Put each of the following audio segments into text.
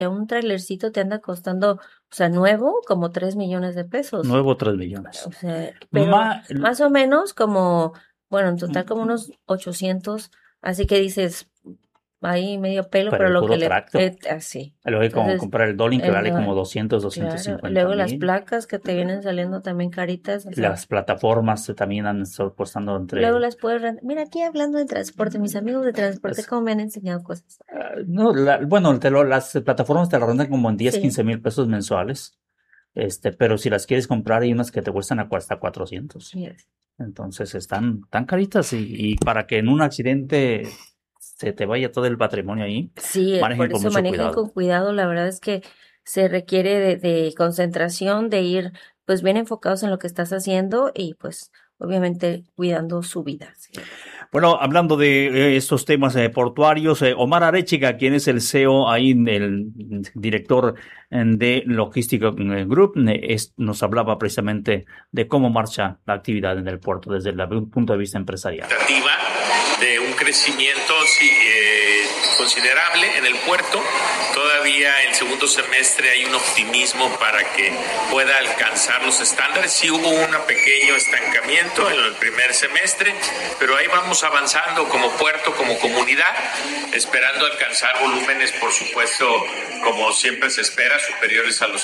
un trailercito te anda costando, o sea, nuevo, como 3 millones de pesos. Nuevo 3 millones. O sea, pero Ma- más o menos como, bueno, en total como unos 800. Así que dices, ahí medio pelo, pero pero el lo que puro le, tracto. así. Luego hay como Entonces, comprar el Dolin que el, vale como 200, claro, 250 luego las mil. placas que te vienen saliendo también caritas, o sea, Las plataformas también han estado costando luego entre... las puedes rentar. Mira, aquí hablando de transporte, mis amigos de transporte, es- cómo me han enseñado cosas. no, bueno, las plataformas te las rentan como en 10, Sí, 15 mil pesos mensuales. Pero si las quieres comprar, hay unas que te cuestan hasta 400. yes. Entonces están tan caritas y para que en un accidente se te vaya todo el patrimonio ahí, Sí, manejen por con eso mucho manejen cuidado. con cuidado. La verdad es que se requiere de concentración, de ir pues bien enfocados en lo que estás haciendo y pues obviamente cuidando su vida. Sí. Bueno, hablando de estos temas portuarios, Omar Arechiga, quien es el CEO ahí, el director de Logística Group, nos hablaba precisamente de cómo marcha la actividad en el puerto desde el punto de vista empresarial. De un crecimiento considerable en el puerto. Todavía el segundo semestre hay un optimismo para que pueda alcanzar los estándares. Sí hubo un pequeño estancamiento en el primer semestre, pero ahí vamos avanzando como puerto, como comunidad, esperando alcanzar volúmenes, por supuesto, como siempre se espera, superiores a los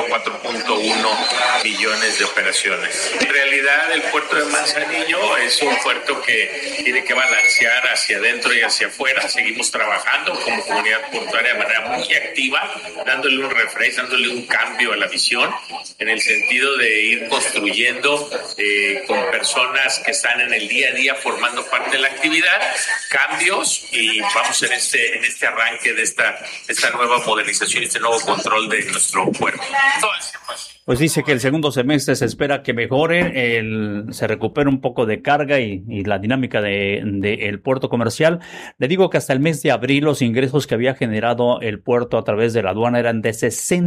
4.1 millones de operaciones. En realidad, el puerto de Manzanillo es un puerto que tiene que balancear hacia adentro y hacia afuera. Seguimos trabajando como comunidad portuaria de manera muy activa, dándole un refresh, dándole un cambio a la visión, en el sentido de ir construyendo con personas que están en el día a día formando parte de la actividad, cambios, y vamos en este arranque de esta nueva modernización, este nuevo control de nuestro puerto. Pues dice que el segundo semestre se espera que mejore, se recupere un poco de carga y la dinámica de el puerto comercial. Le digo que hasta el mes de abril los ingresos que había generado el puerto a través de la aduana eran de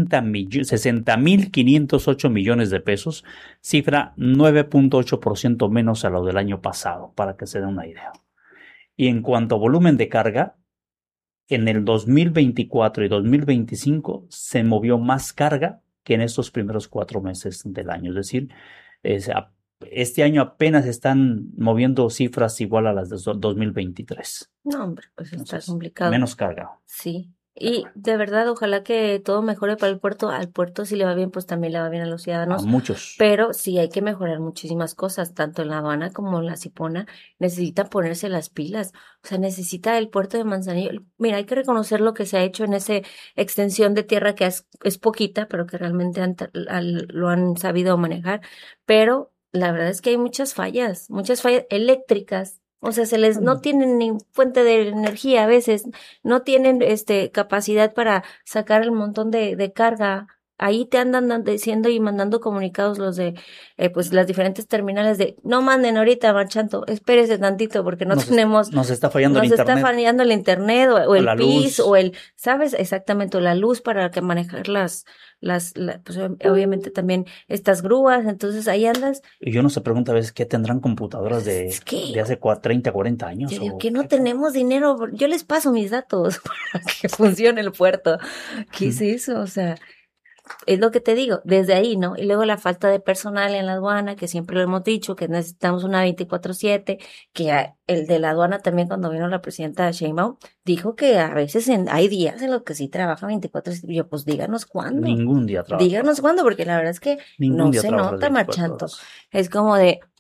60.508 millones de pesos, cifra 9.8% menos a lo del año pasado, para que se den una idea. Y en cuanto a volumen de carga, en el 2024 y 2025 se movió más carga que en estos primeros 4 meses del año. Es decir, este año apenas están moviendo cifras igual a las de 2023. No, hombre, pues está Entonces, complicado. menos carga. Sí. Y de verdad, ojalá que todo mejore para el puerto. Al puerto si le va bien, pues también le va bien a los A ciudadanos. muchos. Pero sí hay que mejorar muchísimas cosas, tanto en La Habana como en La Sipona. Necesita ponerse las pilas. O sea, necesita el puerto de Manzanillo. Mira, hay que reconocer lo que se ha hecho en esa extensión de tierra que es poquita, pero que realmente lo han sabido manejar. Pero la verdad es que hay muchas fallas eléctricas. O sea, no tienen ni fuente de energía a veces, no tienen capacidad para sacar el montón de carga. Ahí te andan diciendo y mandando comunicados los de pues las diferentes terminales de no manden ahorita marchando, espérese tantito porque no tenemos, Nos está fallando el nos está internet, fallando el internet o el la PIS luz. o ¿sabes? Exactamente, o la luz para que manejar pues obviamente también estas grúas, entonces ahí andas. Y uno se pregunta a veces qué tendrán computadoras Es de, que de hace 30, 40 años yo digo o que no qué. tenemos dinero, yo les paso mis datos para que funcione el puerto. ¿Qué es eso? O sea, es lo que te digo, desde ahí, ¿no? Y luego la falta de personal en la aduana, que siempre lo hemos dicho, que necesitamos una 24/7, el de la aduana también cuando vino la presidenta Sheinbaum, dijo que a veces hay días en los que sí trabaja 24/7. Yo, pues díganos cuándo. Ningún día trabaja. Díganos cuándo, porque la verdad es que Ningún no día se trabaja las nota 24 marchando. horas. Es como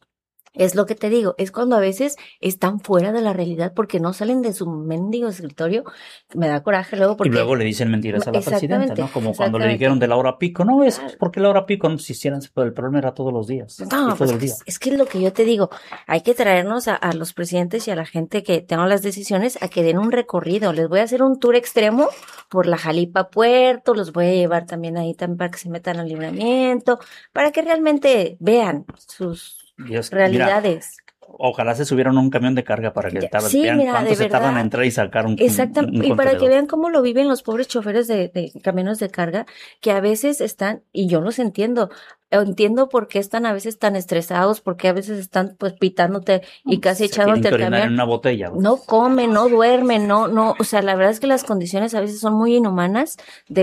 es lo que te digo, es cuando a veces están fuera de la realidad porque no salen de su mendigo escritorio. Me da coraje luego Y luego porque, le dicen mentiras a la presidenta, exactamente, ¿no? Como cuando le dijeron exactamente. de la hora pico. No, es Claro. porque la hora pico no existiera, pero el problema era todos los días y No, todo pues el día. es que es lo que yo te digo, hay que traernos a los presidentes y a la gente que tenga las decisiones a que den un recorrido. Les voy a hacer un tour extremo por la Jalipa Puerto, los voy a llevar también ahí también para que se metan al libramiento, para que realmente vean sus Mira, realidades. Ojalá se subieran a un camión de carga para que Sí, vean mira, cuánto de se tardan verdad. en entrar y sacar un Exactamente, y para que contenedor. vean cómo lo viven los pobres choferes de camiones de carga, que a veces están, y yo los entiendo por qué están a veces tan estresados, porque a veces están pues pitándote y casi Se tienen echándote que el orinar en camión. una botella. No comen, no duermen, no, o sea, la verdad es que las condiciones a veces son muy inhumanas.